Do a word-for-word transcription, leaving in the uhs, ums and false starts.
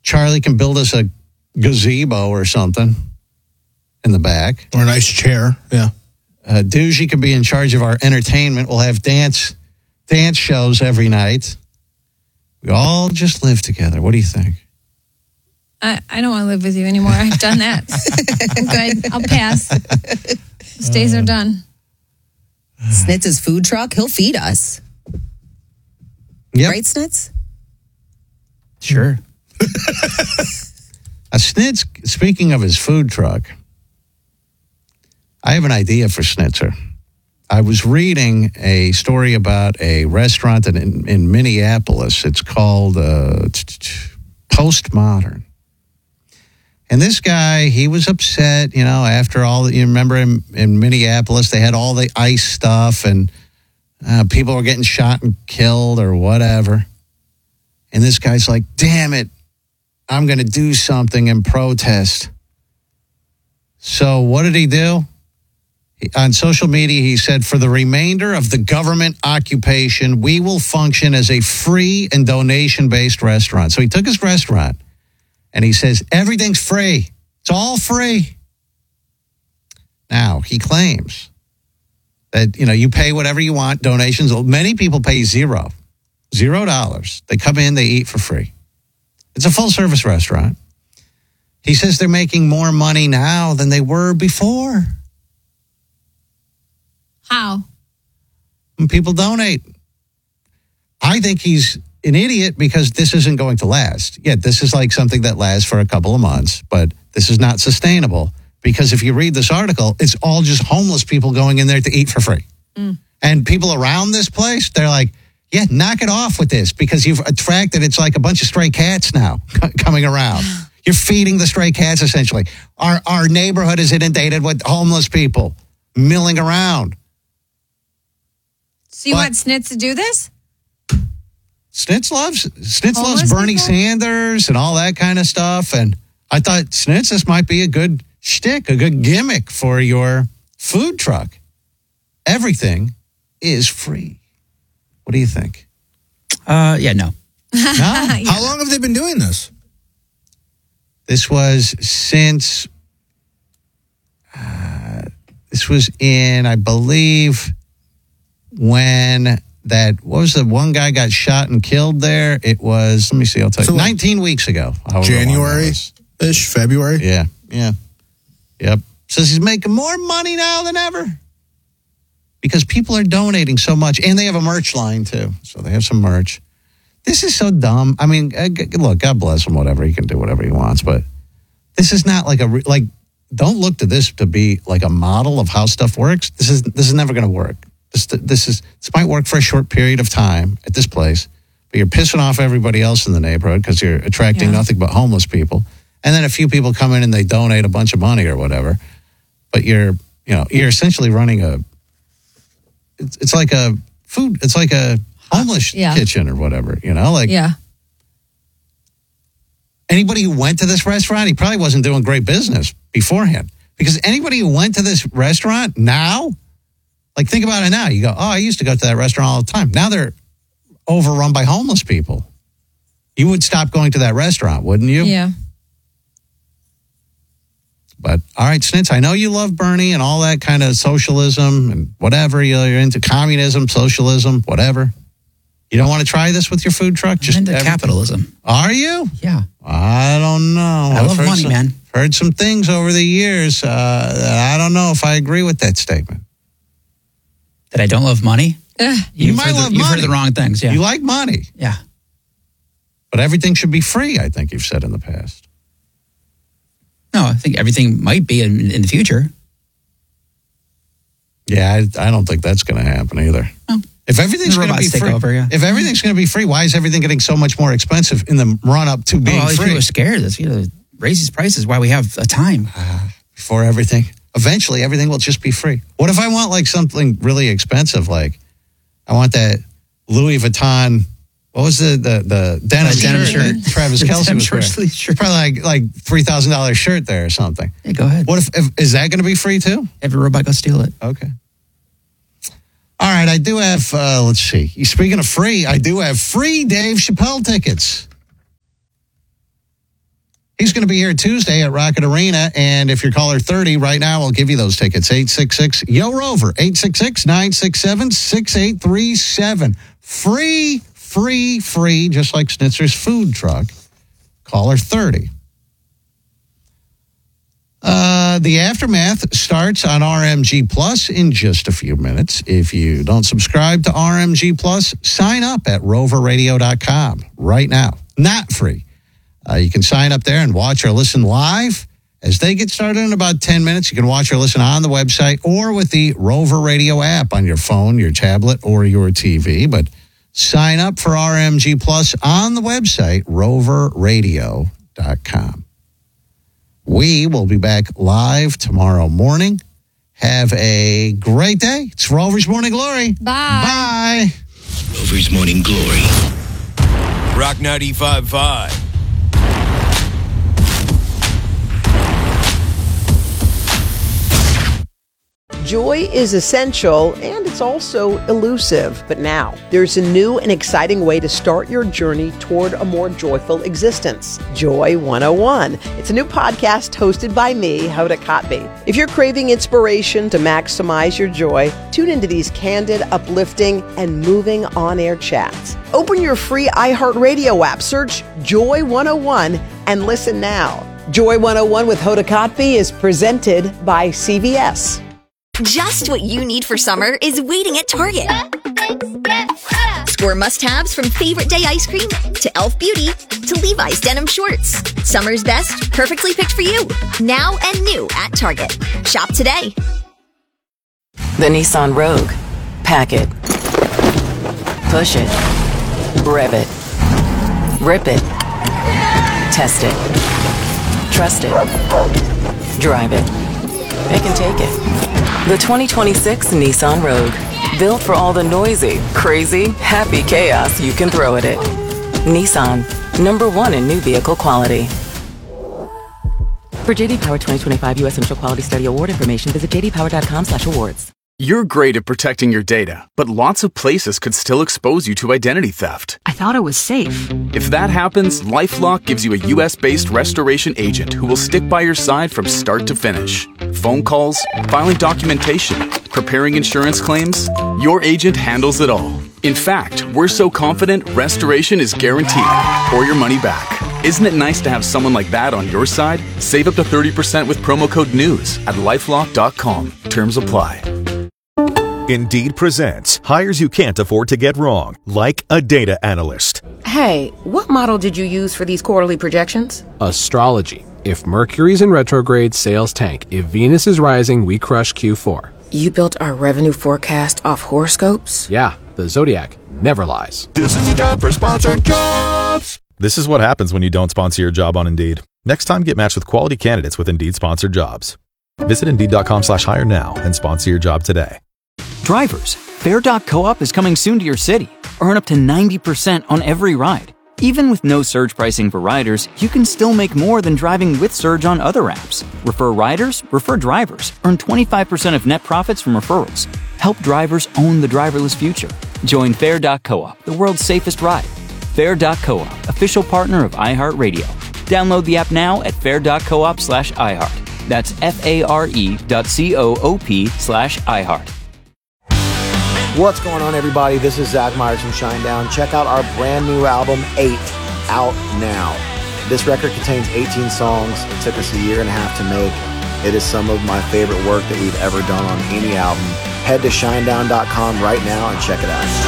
Charlie can build us a gazebo or something in the back. Or a nice chair, yeah. Uh, Doogie can be in charge of our entertainment. We'll have dance dance shows every night. We all just live together. What do you think? I, I don't want to live with you anymore. I've done that. I'm good. I'll pass. Those days are done. Snitz's food truck, he'll feed us. Yep. Right, Snitz? Sure. A Snitz, speaking of his food truck, I have an idea for Snitzer. I was reading a story about a restaurant in, in Minneapolis. It's called uh, Postmodern. And this guy, he was upset, you know, after all that. You remember in, in Minneapolis, they had all the ICE stuff and uh, people were getting shot and killed or whatever. And this guy's like, damn it, I'm going to do something and protest. So what did he do? He, on social media, he said, for the remainder of the government occupation, we will function as a free and donation-based restaurant. So he took his restaurant and he says, everything's free. It's all free. Now, he claims that, you know, you pay whatever you want, donations. Many people pay zero. Zero dollars. They come in, they eat for free. It's a full-service restaurant. He says they're making more money now than they were before. How? When people donate. I think he's an idiot because this isn't going to last. Yet this is like something that lasts for a couple of months, but this is not sustainable because if you read this article, it's all just homeless people going in there to eat for free. Mm. And people around this place, they're like, yeah, knock it off with this because you've attracted, it's like a bunch of stray cats now coming around. You're feeding the stray cats, essentially. Our our neighborhood is inundated with homeless people milling around. So you But- want Snitz to do this? Snitz loves Snitz Homeless loves Bernie people? Sanders and all that kind of stuff. And I thought, Snitz, this might be a good shtick, a good gimmick for your food truck. Everything is free. What do you think? Uh, yeah, no. No? How long have they been doing this? This was since, uh, this was in, I believe, when that, what was the one guy got shot and killed there? It was, let me see, I'll tell you, So, like, nineteen weeks ago. however long that was. January-ish, February? Yeah, yeah. Yep. Says he's making more money now than ever. Because people are donating so much. And they have a merch line, too. So they have some merch. This is so dumb. I mean, uh, g- look, God bless him, whatever. He can do whatever he wants. But this is not like a, re- like, don't look to this to be like a model of how stuff works. This is this is never going to work. This, this is this might work for a short period of time at this place. But you're pissing off everybody else in the neighborhood because you're attracting Yeah. nothing but homeless people. And then a few people come in and they donate a bunch of money or whatever. But you're, you know, you're essentially running a, it's, it's like a food, it's like a homeless Yeah. kitchen or whatever, you know, like Yeah. anybody who went to this restaurant, he probably wasn't doing great business beforehand because anybody who went to this restaurant now, like think about it now, you go, oh, I used to go to that restaurant all the time. Now they're overrun by homeless people. You would stop going to that restaurant, wouldn't you? Yeah. But all right, Snitz, I know you love Bernie and all that kind of socialism and whatever. You're into communism, socialism, whatever. You don't want to try this with your food truck? Just into every- capitalism. Are you? Yeah. I don't know. I I've love heard money, some, man. Heard some things over the years. Uh, that I don't know if I agree with that statement. That I don't love money? Ugh. You You've might heard the- love You've money. heard the wrong things, yeah. You like money, yeah. but everything should be free, I think you've said in the past. No, I think everything might be in, in the future. Yeah, I, I don't think that's going to happen either. Oh. If everything's The going to be robots take free, over, yeah. if everything's going to be free, why is everything getting so much more expensive in the run up to Oh, being all these free? people are scared. That's, you know, raise these prices while we have a time. Before everything, eventually everything will just be free. What if I want like something really expensive? Like I want that Louis Vuitton. What was the the the denim, Uh, denim shirt, shirt. that Travis The Kelce denim was short wearing? sleeve shirt. Probably like like three thousand dollars shirt there or something. Yeah, go ahead. What if, if is that going to be free too? Every robot go steal it. Okay. All right, I do have. Uh, let's see. Speaking of free, I do have free Dave Chappelle tickets. He's going to be here Tuesday at Rocket Arena, and if you're caller thirty right now, I'll give you those tickets. eight six six, Y O, ROVER, eight six six, nine six seven, six eight three seven. Free, free, free, just like Schnitzer's food truck. Caller thirty. Uh, the Aftermath starts on R M G Plus in just a few minutes. If you don't subscribe to R M G Plus, sign up at rover radio dot com right now. Not free. Uh, you can sign up there and watch or listen live. As they get started in about ten minutes, you can watch or listen on the website or with the Rover Radio app on your phone, your tablet, or your T V. But sign up for R M G Plus on the website, rover radio dot com. We will be back live tomorrow morning. Have a great day. It's Rover's Morning Glory. Bye. Bye. Rover's Morning Glory. Rock ninety-five point five. Joy is essential, and it's also elusive. But now, there's a new and exciting way to start your journey toward a more joyful existence. Joy one oh one. It's a new podcast hosted by me, Hoda Kotb. If you're craving inspiration to maximize your joy, tune into these candid, uplifting, and moving on-air chats. Open your free iHeartRadio app, search Joy one oh one, and listen now. Joy one oh one with Hoda Kotb is presented by C V S. Just what you need for summer is waiting at Target. Score must-haves from Favorite Day ice cream to e l f Beauty to Levi's denim shorts. Summer's best, perfectly picked for you. Now and new at Target. Shop today. The Nissan Rogue. Pack it. Push it. Rev it. Rip it. Test it. Trust it. Drive it. It can take it. The twenty twenty-six Nissan Rogue. Built for all the noisy, crazy, happy chaos you can throw at it. Nissan. Number one in new vehicle quality. For J D Power twenty twenty-five U S Initial Quality Study Award information, visit j d power dot com slash awards. You're great at protecting your data, but lots of places could still expose you to identity theft. I thought it was safe. If that happens, LifeLock gives you a U S-based restoration agent who will stick by your side from start to finish. Phone calls, filing documentation, preparing insurance claims, your agent handles it all. In fact, we're so confident restoration is guaranteed or your money back. Isn't it nice to have someone like that on your side? Save up to thirty percent with promo code NEWS at lifelock dot com. Terms apply. Indeed presents hires you can't afford to get wrong, like a data analyst. Hey, what model did you use for these quarterly projections? Astrology. If Mercury's in retrograde, sales tank. If Venus is rising, we crush Q four. You built our revenue forecast off horoscopes? Yeah, the Zodiac never lies. This is the job for sponsored jobs. This is what happens when you don't sponsor your job on Indeed. Next time, get matched with quality candidates with Indeed sponsored jobs. Visit Indeed dot com slash hire now and sponsor your job today. Drivers, Fare dot coop is coming soon to your city. Earn up to ninety percent on every ride. Even with no surge pricing for riders, you can still make more than driving with Surge on other apps. Refer riders, refer drivers. Earn twenty-five percent of net profits from referrals. Help drivers own the driverless future. Join Fare dot coop, the world's safest ride. Fare dot coop, official partner of iHeartRadio. Download the app now at fare dot coop slash iHeart. That's F-A-R-E dot C-O-O-P slash iHeart. What's going on, everybody? This is Zach Myers from Shinedown. Check out our brand new album, eight, out now. This record contains eighteen songs. It took us a year and a half to make. It is some of my favorite work that we've ever done on any album. Head to shinedown dot com right now and check it out.